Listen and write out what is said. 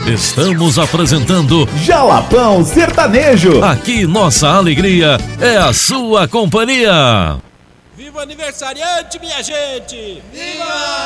Estamos apresentando Jalapão Sertanejo. Aqui nossa alegria é a sua companhia. Viva o aniversariante, minha gente! Viva!